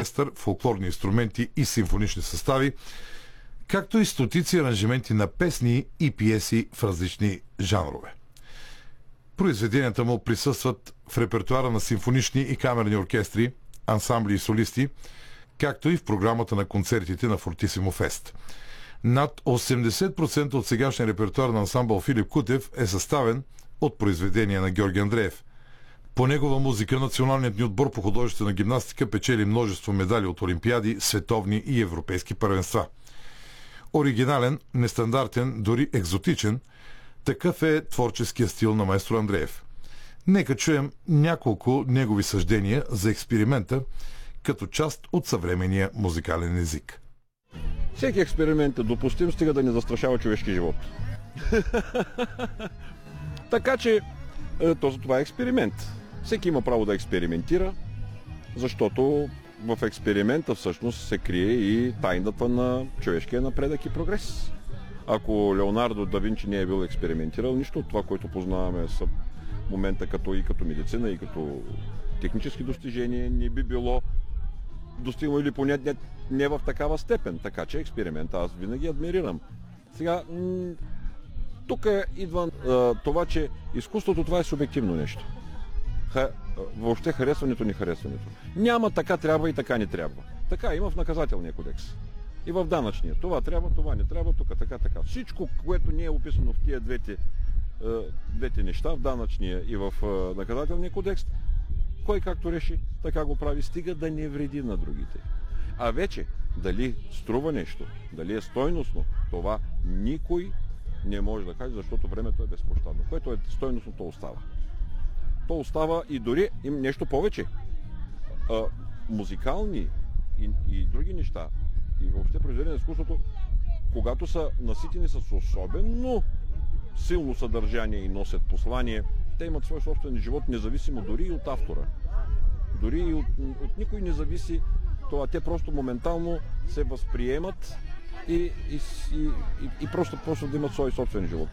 оркестър, фолклорни инструменти и симфонични състави, както и стотици аранжименти на песни и пиеси в различни жанрове. Произведенията му присъстват в репертуара на симфонични и камерни оркестри, ансамбли и солисти, както и в програмата на концертите на Фортисимо Фест. Над 80% от сегашния репертуар на ансамбъл Филип Кутев е съставен от произведения на Георги Андреев. По негова музика националният ни отбор по художествена гимнастика печели множество медали от олимпиади, световни и европейски първенства. Оригинален, нестандартен, дори екзотичен, такъв е творческия стил на маестро Андреев. Нека чуем няколко негови съждения за експеримента като част от съвременния музикален език. Всеки експеримент е допустим, стига да не застрашава човешки живот. Така че това е експеримент. Всеки има право да експериментира, защото в експеримента всъщност се крие и тайната на човешкия напредък и прогрес. Ако Леонардо да Винчи не е бил експериментирал, нищо от това, което познаваме в момента като медицина, и като технически достижения, не би било достигнало или поне не в такава степен. Така че експеримента аз винаги адмирирам. Сега, тук идва това, че изкуството това е субективно нещо. Въобще харесването, нехаресването. Няма така трябва и така не трябва. Така има в наказателния кодекс. И в данъчния. Това трябва, това не трябва, тук така. Всичко, което не е описано в тия двете неща, в данъчния и в наказателния кодекс, кой както реши, така го прави, стига да не вреди на другите. А вече, дали струва нещо, дали е стойностно, това никой не може да каже, защото времето е безпощадно. Което е стойностно, то остава. То остава и дори им нещо повече. Музикални и други неща, и въобще произведения на изкуството, когато са наситени с особено силно съдържание и носят послание, те имат свой собствен живот, независимо дори и от автора. Дори и от никой не зависи това. Те просто моментално се възприемат и просто да имат свой собствен живот.